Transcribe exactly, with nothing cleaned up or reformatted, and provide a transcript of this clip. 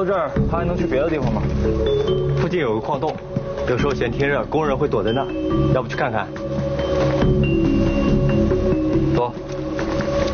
这儿，他还能去别的地方吗？ 附近有个矿洞，有时候嫌天热，工人会躲在那儿，要不去看看？